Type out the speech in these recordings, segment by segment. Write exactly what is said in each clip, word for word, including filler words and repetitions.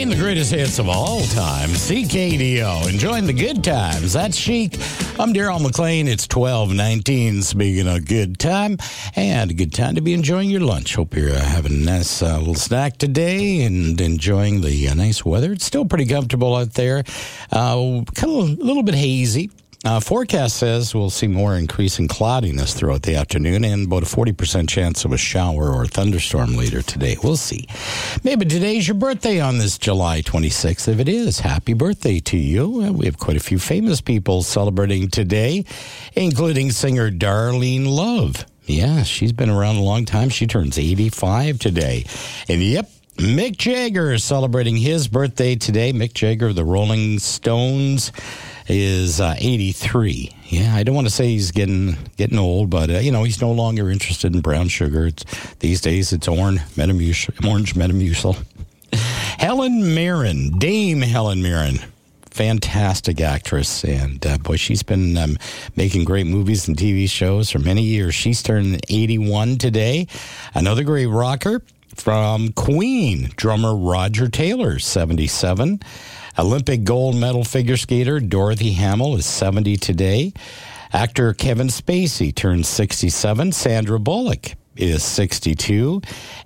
Playing the greatest hits of all time, C K D O. Enjoying the good times. That's Chic. I'm Daryl McLean. It's twelve nineteen. Speaking of good time, and a good time to be enjoying your lunch. Hope you're uh, having a nice uh, little snack today and enjoying the uh, nice weather. It's still pretty comfortable out there. Uh, kind of a little bit hazy. Uh, forecast says we'll see more increasing cloudiness throughout the afternoon and about a forty percent chance of a shower or thunderstorm later today. We'll see. Maybe today's your birthday on this July twenty-sixth. If it is, happy birthday to you. We have quite a few famous people celebrating today, including singer Darlene Love. Yeah, she's been around a long time. She turns eighty-five today. And yep, Mick Jagger is celebrating his birthday today. Mick Jagger of the Rolling Stones is uh, eighty-three. Yeah, I don't want to say he's getting getting old, but, uh, you know, he's no longer interested in brown sugar. It's, these days, it's orange Metamucil. Orange Metamucil. Helen Mirren, Dame Helen Mirren. Fantastic actress, and uh, boy, she's been um, making great movies and T V shows for many years. She's turning eighty-one today. Another great rocker from Queen, drummer Roger Taylor, seventy-seven. Olympic gold medal figure skater Dorothy Hamill is seventy today. Actor Kevin Spacey turns sixty-seven. Sandra Bullock is sixty-two.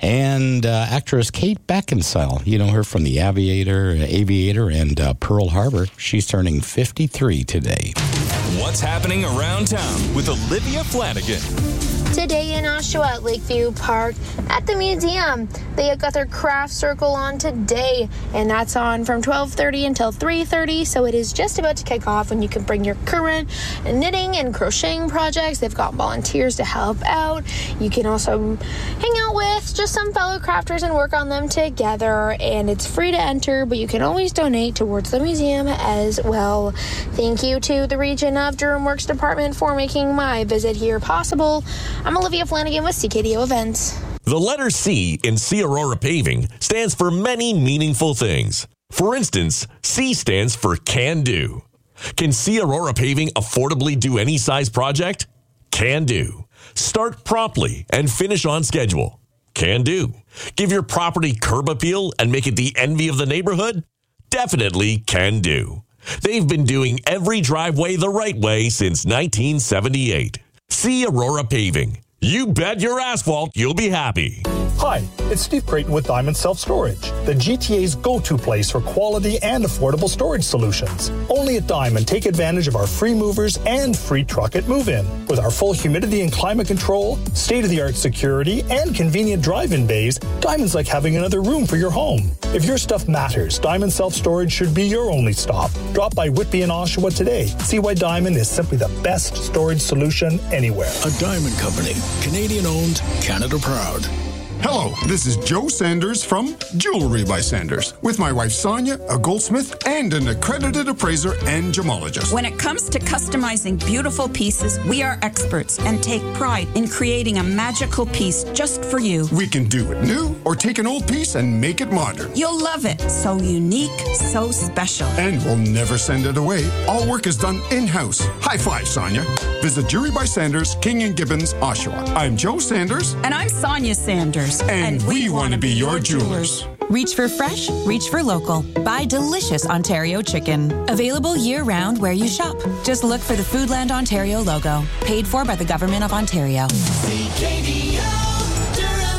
And uh, actress Kate Beckinsale, you know her from The Aviator, Aviator and uh, Pearl Harbor. She's turning fifty-three today. What's happening around town with Olivia Flanagan? Today in Oshawa at Lakeview Park at the museum, they have got their craft circle on today, and that's on from twelve thirty until three thirty, so it is just about to kick off when you can bring your current knitting and crocheting projects. They've got volunteers to help out. You can also hang out with just some fellow crafters and work on them together, and it's free to enter, but you can always donate towards the museum as well. Thank you to the Region of Durham Works Department for making my visit here possible. I'm Olivia Flanagan with C K D O Events. The letter C in C Aurora Paving stands for many meaningful things. For instance, C stands for Can Do. Can C Aurora Paving affordably do any size project? Can do. Start promptly and finish on schedule. Can do. Give your property curb appeal and make it the envy of the neighborhood? Definitely can do. They've been doing every driveway the right way since nineteen seventy-eight. C Aurora Paving. You bet your asphalt you'll be happy. Hi, it's Steve Creighton with Diamond Self-Storage, the G T A's go-to place for quality and affordable storage solutions. Only at Diamond, take advantage of our free movers and free truck at move-in. With our full humidity and climate control, state-of-the-art security, and convenient drive-in bays, Diamond's like having another room for your home. If your stuff matters, Diamond Self-Storage should be your only stop. Drop by Whitby and Oshawa today. See why Diamond is simply the best storage solution anywhere. A Diamond Company. Canadian-owned, Canada proud. Hello, this is Joe Sanders from Jewelry by Sanders with my wife Sonia, a goldsmith and an accredited appraiser and gemologist. When it comes to customizing beautiful pieces, we are experts and take pride in creating a magical piece just for you. We can do it new or take an old piece and make it modern. You'll love it. So unique, so special. And we'll never send it away. All work is done in-house. High five, Sonia. Visit Jewelry by Sanders, King and Gibbons, Oshawa. I'm Joe Sanders. And I'm Sonia Sanders. And, and we, we want to be your jewelers. Reach for fresh, reach for local. Buy delicious Ontario chicken. Available year-round where you shop. Just look for the Foodland Ontario logo. Paid for by the Government of Ontario. C K D O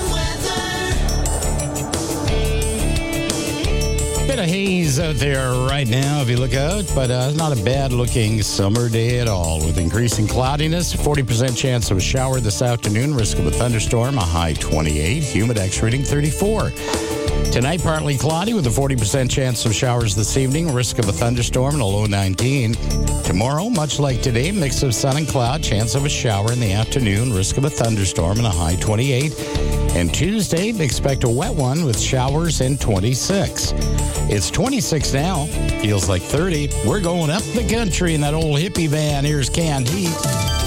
Durham weather. Bit of haze out there right now if you look out, but uh, not a bad-looking summer day at all. With increasing cloudiness, forty percent chance of a shower this afternoon, risk of a thunderstorm, a high twenty-eight, Humidex reading thirty-four. Tonight, partly cloudy with a forty percent chance of showers this evening, risk of a thunderstorm and a low nineteen. Tomorrow, much like today, mix of sun and cloud, chance of a shower in the afternoon, risk of a thunderstorm and a high twenty-eight. And Tuesday, expect a wet one with showers and twenty-six. It's twenty-six now, feels like thirty. We're going up the country in that old hippie van. Here's Canned Heat.